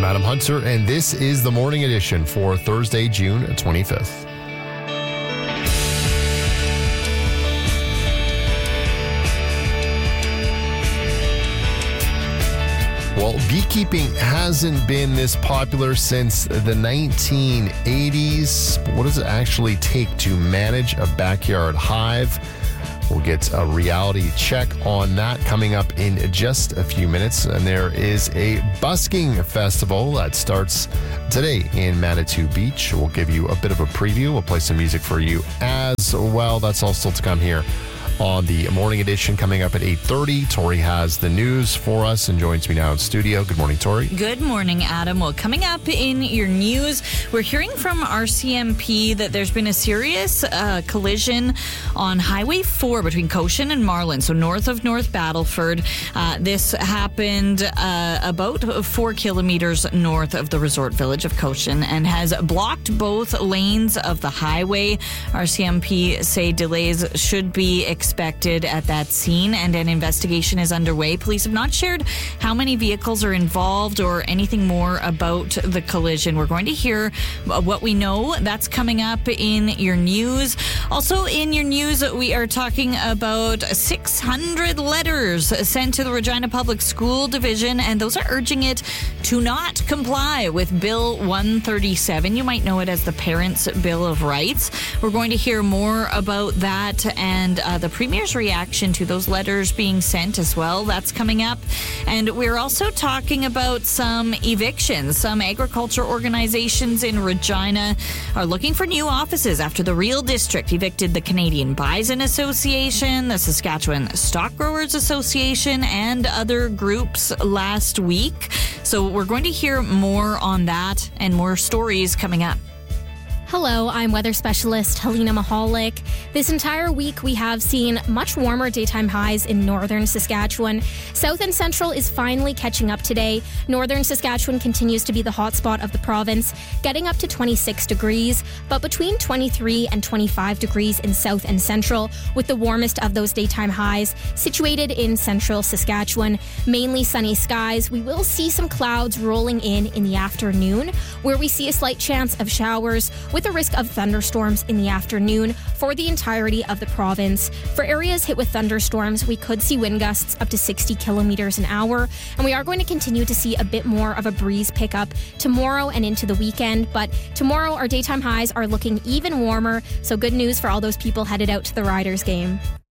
Adam Hunter, and this is the Morning Edition for Thursday, June 25th. Well, beekeeping hasn't been this popular since the 1980s. What does it actually take to manage a backyard hive? We'll get a reality check on that coming up in just a few minutes. And there is a busking festival that starts today in Manitou Beach. We'll give you a bit of a preview. We'll play some music for you as well. That's all still to come here on the Morning Edition coming up at 8:30. Tori has the news for us and joins me now in studio. Good morning, Tori. Good morning, Adam. Well, coming up in your news, we're hearing from RCMP that there's been a serious collision on Highway 4 between Cochin and Marlin, so north of North Battleford. This happened about 4 kilometers north of the resort village of Cochin and has blocked both lanes of the highway. RCMP say delays should be expected at that scene, and an investigation is underway. Police have not shared how many vehicles are involved or anything more about the collision. We're going to hear what we know. That's coming up in your news. Also in your news, we are talking about 600 letters sent to the Regina Public School Division, and those are urging it to not comply with Bill 137. You might know it as the Parents' Bill of Rights. We're going to hear more about that and the Premier's reaction to those letters being sent as well. That's coming up. And we're also talking about some evictions. Some agriculture organizations in Regina are looking for new offices after the Real District evicted the Canadian Bison Association, the Saskatchewan Stock Growers Association, and other groups last week. So we're going to hear more on that and more stories coming up. Hello, I'm weather specialist Helena Mahalik. This entire week we have seen much warmer daytime highs in northern Saskatchewan. South and central is finally catching up today. Northern Saskatchewan continues to be the hotspot of the province, getting up to 26 degrees, but between 23 and 25 degrees in south and central, with the warmest of those daytime highs situated in central Saskatchewan. Mainly sunny skies. We will see some clouds rolling in the afternoon, where we see a slight chance of showers, with a risk of thunderstorms in the afternoon for the entirety of the province. For areas hit with thunderstorms, we could see wind gusts up to 60 kilometers an hour, and we are going to continue to see a bit more of a breeze pickup tomorrow and into the weekend. But tomorrow, our daytime highs are looking even warmer, so good news for all those people headed out to the Riders game.